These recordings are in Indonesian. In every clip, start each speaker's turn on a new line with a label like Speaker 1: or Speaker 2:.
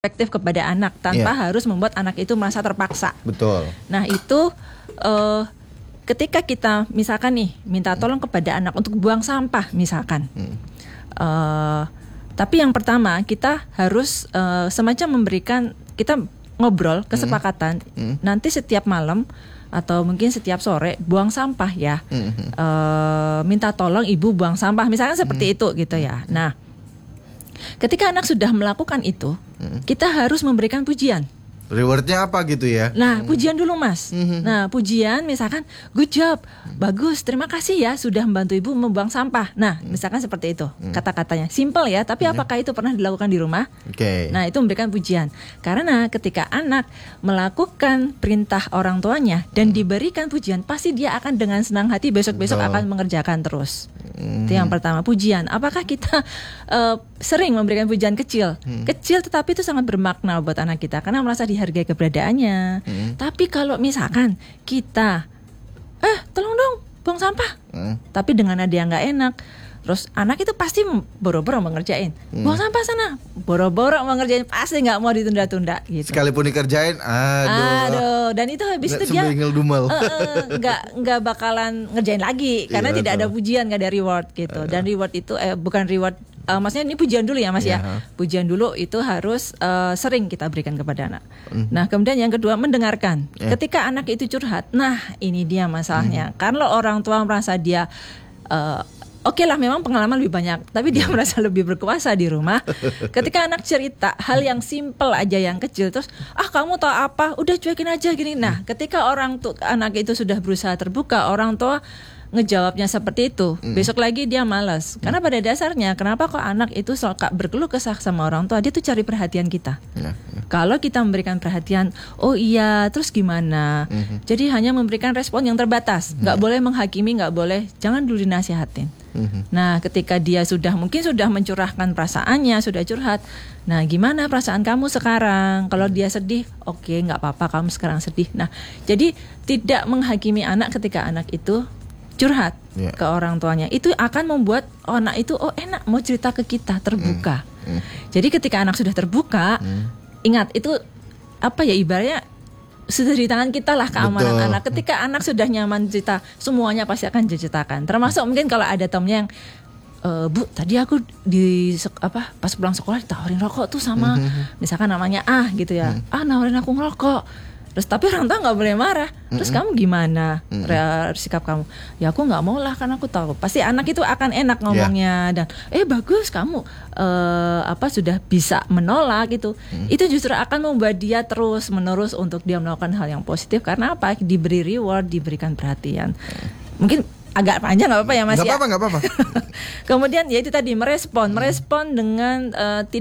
Speaker 1: perspektif kepada anak tanpa harus membuat anak itu merasa terpaksa.
Speaker 2: Betul.
Speaker 1: Nah itu ketika kita misalkan nih minta tolong kepada anak untuk buang sampah misalkan, tapi yang pertama kita harus semacam memberikan, kita ngobrol kesepakatan nanti setiap malam atau mungkin setiap sore buang sampah ya, minta tolong ibu buang sampah misalkan seperti itu gitu ya. Nah ketika anak sudah melakukan itu, kita harus memberikan pujian.
Speaker 2: Rewardnya apa gitu ya?
Speaker 1: Nah, pujian dulu mas. Nah, pujian misalkan, good job, bagus, terima kasih ya sudah membantu ibu membuang sampah. Nah, misalkan seperti itu kata-katanya. Simple ya, tapi apakah itu pernah dilakukan di rumah? Nah, itu memberikan pujian. Karena ketika anak melakukan perintah orang tuanya dan diberikan pujian, pasti dia akan dengan senang hati besok-besok akan mengerjakan terus. Itu yang pertama, pujian. Apakah kita sering memberikan pujian kecil? Kecil tetapi itu sangat bermakna buat anak kita karena merasa dihargai keberadaannya. Tapi kalau misalkan kita tolong dong buang sampah, tapi dengan nada yang nggak enak, terus anak itu pasti boro-boro mengerjain. Buang sampah sana, boro-boro mengerjain, pasti nggak mau ditunda-tunda gitu.
Speaker 2: Sekalipun dikerjain, aduh.
Speaker 1: Dan itu habis itu dia nggak bakalan ngerjain lagi karena tidak ada pujian, nggak ada reward gitu. Dan reward itu bukan reward, maksudnya ini pujian dulu ya mas ya. Pujian dulu itu harus sering kita berikan kepada anak. Nah kemudian yang kedua, mendengarkan. Ketika anak itu curhat, nah ini dia masalahnya. Kalau orang tua merasa dia oke lah, memang pengalaman lebih banyak, tapi dia merasa lebih berkuasa di rumah. Ketika anak cerita hal yang simple aja, yang kecil, terus kamu tahu apa, udah cuekin aja gini. Nah ketika anak itu sudah berusaha terbuka, orang tua ngejawabnya seperti itu, besok lagi dia malas. Karena pada dasarnya kenapa kok anak itu suka berkeluh kesah sama orang tua, dia tuh cari perhatian kita. Kalau kita memberikan perhatian, oh iya, terus gimana? Jadi hanya memberikan respon yang terbatas, nggak boleh menghakimi, nggak boleh, jangan dulu dinasihatin. Nah ketika dia mungkin sudah mencurahkan perasaannya, sudah curhat, nah gimana perasaan kamu sekarang? Kalau dia sedih, oke, nggak apa-apa kamu sekarang sedih. Nah jadi tidak menghakimi anak ketika anak itu curhat ke orang tuanya, itu akan membuat anak itu enak mau cerita ke kita, terbuka. Jadi ketika anak sudah terbuka, ingat itu ibaratnya sudah di tangan kita lah keamanan anak. Ketika anak sudah nyaman cerita, semuanya pasti akan diceritakan. Termasuk mungkin kalau ada temennya yang Bu, tadi aku pas pulang sekolah ditawarin rokok tuh sama misalkan namanya gitu ya. Nawarin aku ngerokok. Terus tapi orang tua nggak boleh marah. Terus kamu gimana sikap kamu? Ya aku nggak mau lah, karena aku tahu pasti anak itu akan enak ngomongnya dan bagus kamu sudah bisa menolak gitu. Itu justru akan membuat dia terus menerus untuk dia melakukan hal yang positif karena apa? Diberi reward, diberikan perhatian. Mungkin agak panjang nggak apa-apa ya mas? Nggak
Speaker 2: apa-apa.
Speaker 1: Kemudian ya itu tadi merespon dengan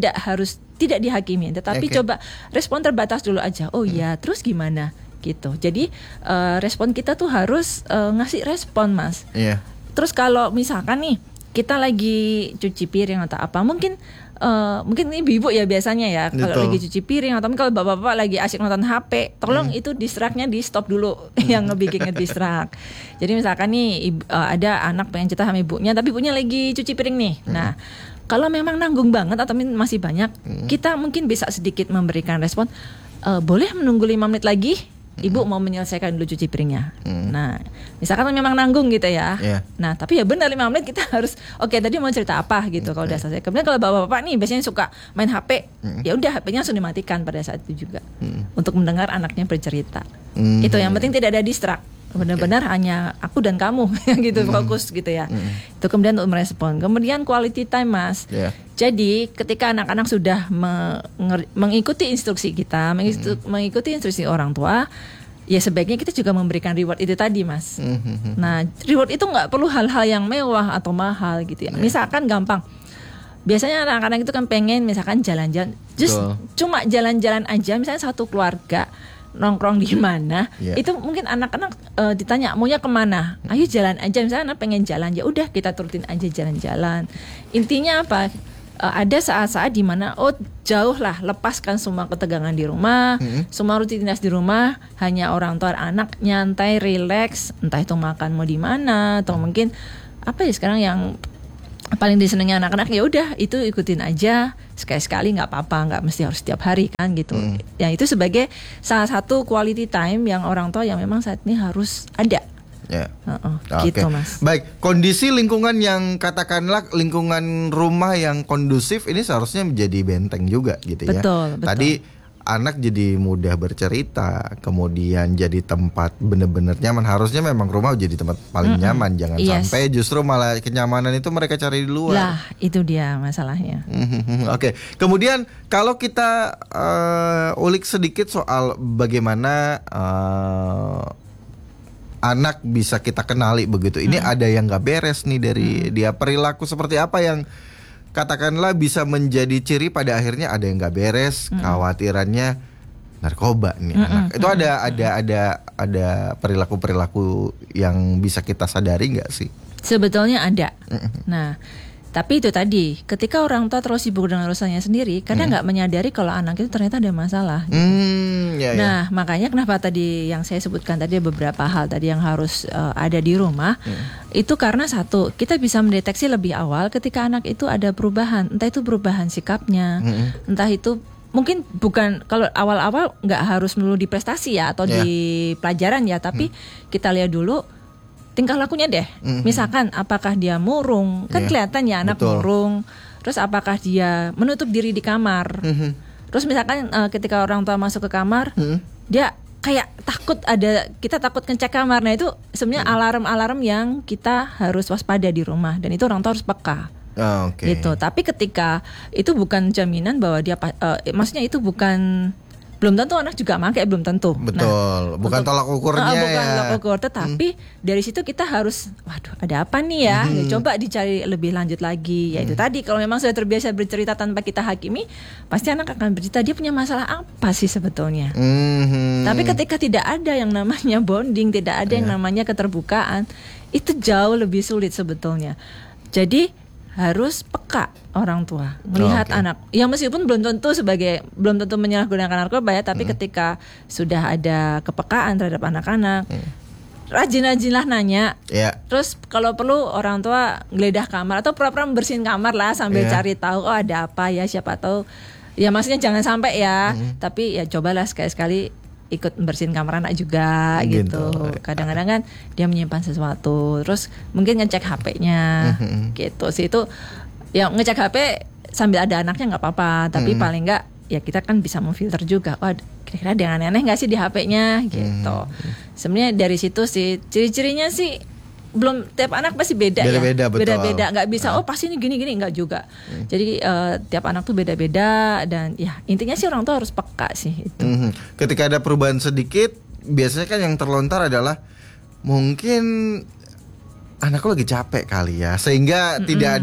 Speaker 1: tidak dihakimi, tetapi coba respon terbatas dulu aja. Oh iya, terus gimana gitu. Jadi respon kita tuh harus ngasih respon mas. Terus kalau misalkan nih kita lagi cuci piring atau apa, mungkin ini ibu ya biasanya ya, kalau lagi cuci piring atau kalau bapak-bapak lagi asik nonton HP, tolong itu distract-nya di stop dulu yang ngebikin ngedistract. Jadi misalkan nih ada anak pengen cerita sama ibunya, tapi ibunya lagi cuci piring nih. Nah kalau memang nanggung banget atau masih banyak, kita mungkin bisa sedikit memberikan respon, boleh menunggu 5 menit lagi? Ibu mau menyelesaikan dulu cuci piringnya. Nah, misalkan memang nanggung gitu ya. Nah, tapi ya benar 5 menit kita harus tadi mau cerita apa gitu kalau udah selesai. Kemudian kalau bapak-bapak nih biasanya suka main HP, ya udah HP-nya langsung dimatikan pada saat itu juga. Untuk mendengar anaknya bercerita. Itu yang penting tidak ada distract. Benar-benar hanya aku dan kamu gitu, fokus gitu ya. Itu kemudian untuk merespon. Kemudian quality time mas. Jadi ketika anak-anak sudah mengikuti instruksi kita, mengikuti instruksi orang tua, ya sebaiknya kita juga memberikan reward itu tadi mas. Nah reward itu nggak perlu hal-hal yang mewah atau mahal gitu ya. Misalkan gampang, biasanya anak-anak itu kan pengen misalkan jalan-jalan, cuma jalan-jalan aja, misalnya satu keluarga nongkrong di mana, itu mungkin anak-anak ditanya maunya kemana, ayo jalan aja, misalnya anak pengen jalan, ya udah kita turutin aja jalan-jalan. Intinya apa? Ada saat-saat di mana jauh lah, lepaskan semua ketegangan di rumah, semua rutinitas di rumah, hanya orang tua anak nyantai, relax, entah itu makan mau di mana atau mungkin sekarang yang paling disenengnya anak-anak ya udah itu ikutin aja sekali-sekali nggak apa-apa, nggak mesti harus setiap hari kan gitu. Ya itu sebagai salah satu quality time yang orang tua yang memang saat ini harus ada.
Speaker 2: Ya.
Speaker 1: Gitu Mas.
Speaker 2: Baik, kondisi lingkungan yang katakanlah lingkungan rumah yang kondusif ini seharusnya menjadi benteng juga gitu ya.
Speaker 1: Betul.
Speaker 2: Tadi anak jadi mudah bercerita, kemudian jadi tempat benar-benar nyaman. Harusnya memang rumah jadi tempat paling nyaman, jangan sampai justru malah kenyamanan itu mereka cari di luar.
Speaker 1: Lah, itu dia masalahnya.
Speaker 2: Oke. Kemudian kalau kita ulik sedikit soal bagaimana anak bisa kita kenali begitu. Ini ada yang nggak beres nih dari dia, perilaku seperti apa yang katakanlah bisa menjadi ciri pada akhirnya ada yang nggak beres, khawatirannya narkoba nih anak. Itu ada perilaku yang bisa kita sadari nggak sih?
Speaker 1: Sebetulnya ada. Nah, tapi itu tadi, ketika orang tua terus sibuk dengan urusannya sendiri, karena nggak menyadari kalau anak itu ternyata ada masalah. Nah, makanya kenapa tadi yang saya sebutkan tadi beberapa hal tadi yang harus ada di rumah, itu karena satu, kita bisa mendeteksi lebih awal ketika anak itu ada perubahan, entah itu perubahan sikapnya, entah itu mungkin bukan kalau awal-awal nggak harus melulu di prestasi ya atau di pelajaran ya, tapi kita lihat dulu tingkah lakunya deh. Misalkan apakah dia murung, kan kelihatan ya anak murung. Terus apakah dia menutup diri di kamar. Terus misalkan ketika orang tua masuk ke kamar, dia kayak takut kita takut ngecek kamar. Nah itu sebenarnya alarm-alarm yang kita harus waspada di rumah. Dan itu orang tua harus peka. Gitu. Tapi ketika itu bukan jaminan bahwa dia, maksudnya itu bukan, belum tentu anak juga pakai, belum tentu.
Speaker 2: Betul, bukan tolak ukurnya
Speaker 1: bukan tolak ukur, tetapi dari situ kita harus, waduh ada apa nih ya, coba dicari lebih lanjut lagi. Yaitu tadi, kalau memang sudah terbiasa bercerita tanpa kita hakimi, pasti anak akan bercerita dia punya masalah apa sih sebetulnya. Tapi ketika tidak ada yang namanya bonding, tidak ada yang namanya keterbukaan, itu jauh lebih sulit sebetulnya. Jadi harus peka orang tua melihat anak. Ya meskipun belum tentu menyalahgunakan narkoba ya, tapi ketika sudah ada kepekaan terhadap anak-anak, rajin-rajinlah nanya. Terus kalau perlu orang tua geledah kamar atau pura-pura bersihin kamar lah sambil cari tahu ada apa ya, siapa tahu. Ya maksudnya jangan sampai ya, tapi ya cobalah sekali-sekali ikut bersihin kamar anak juga gitu. Kadang-kadang kan dia menyimpan sesuatu, terus mungkin ngecek HP-nya gitu sih. Itu ya ngecek HP sambil ada anaknya nggak apa-apa, tapi paling nggak ya kita kan bisa memfilter juga. Wah, kira-kira ada yang aneh-aneh nggak sih di HP-nya gitu. Sebenarnya dari situ sih ciri-cirinya sih belum, tiap anak pasti beda-beda, nggak bisa pasti ini gini-gini, nggak juga. Jadi tiap anak tuh beda-beda, dan ya intinya sih orang tuh harus peka sih itu.
Speaker 2: Ketika ada perubahan sedikit, biasanya kan yang terlontar adalah mungkin anak lo lagi capek kali ya, sehingga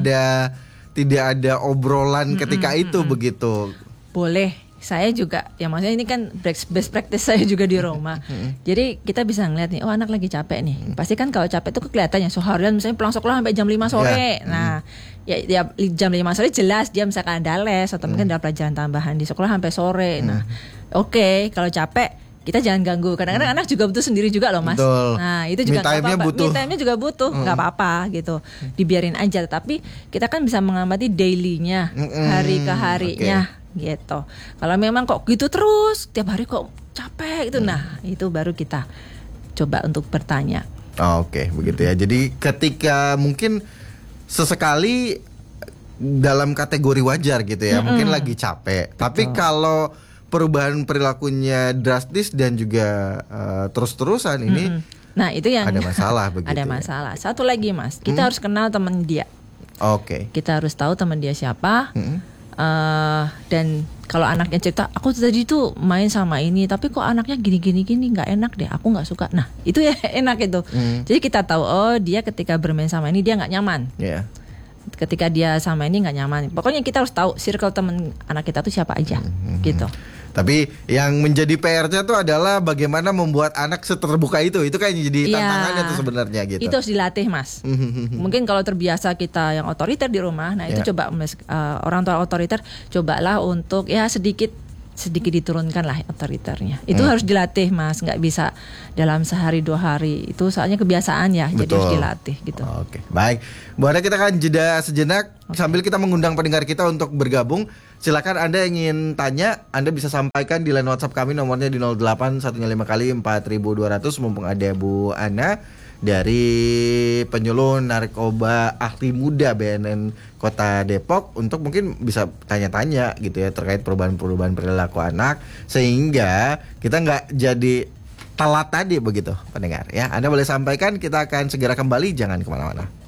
Speaker 2: tidak ada obrolan ketika itu begitu.
Speaker 1: Boleh. Saya juga, ya maksudnya ini kan best practice saya juga di rumah. Jadi kita bisa ngeliat nih, anak lagi capek nih. Pasti kan kalau capek tuh kelihatannya seharian misalnya pulang sekolah sampai jam 5 sore. Nah, ya jam 5 sore jelas dia misalkan ada les atau mungkin ada pelajaran tambahan di sekolah sampai sore. Nah, oke, kalau capek kita jangan ganggu. Kadang-kadang anak juga butuh sendiri juga loh Mas.
Speaker 2: Betul.
Speaker 1: Nah itu juga nggak apa-apa. Me time-nya juga butuh, nggak apa-apa gitu. Dibiarin aja. Tapi kita kan bisa mengamati daily-nya, hari ke harinya gitu. Kalau memang kok gitu terus, tiap hari kok capek itu, nah itu baru kita coba untuk bertanya.
Speaker 2: Oke, begitu ya. Jadi ketika mungkin sesekali dalam kategori wajar gitu ya, mungkin lagi capek. Betul. Tapi kalau perubahan perilakunya drastis dan juga terus-terusan ini,
Speaker 1: nah itu yang
Speaker 2: ada masalah begitu.
Speaker 1: Ada masalah. Satu lagi Mas, kita harus kenal teman dia.
Speaker 2: Oke.
Speaker 1: Kita harus tahu teman dia siapa. Dan kalau anaknya cerita, aku tadi tuh main sama ini, tapi kok anaknya gini nggak enak deh, aku nggak suka. Nah itu ya enak itu. Jadi kita tahu, dia ketika bermain sama ini dia nggak nyaman. Ketika dia sama ini nggak nyaman. Pokoknya kita harus tahu circle teman anak kita tuh siapa aja, gitu.
Speaker 2: Tapi yang menjadi PR-nya tuh adalah bagaimana membuat anak seterbuka itu. Itu kayak jadi tantangannya tuh sebenarnya gitu.
Speaker 1: Itu harus dilatih Mas. Mungkin kalau terbiasa kita yang otoriter di rumah, nah itu coba orang tua otoriter, cobalah untuk ya sedikit sedikit diturunkan lah otoriternya. Itu harus dilatih Mas, nggak bisa dalam sehari 2 hari. Itu soalnya kebiasaan ya, jadi harus dilatih gitu.
Speaker 2: Oke, baik. Bu Ana, kita akan jeda sejenak sambil kita mengundang pendengar kita untuk bergabung. Silakan Anda yang ingin tanya, Anda bisa sampaikan di line WhatsApp kami, nomornya di 08 105 kali 4200. Mumpung ada Bu Ana dari penyuluh narkoba ahli muda BNN Kota Depok, untuk mungkin bisa tanya-tanya gitu ya terkait perubahan-perubahan perilaku anak, sehingga kita nggak jadi telat tadi begitu pendengar ya. Anda boleh sampaikan, kita akan segera kembali, jangan kemana-mana.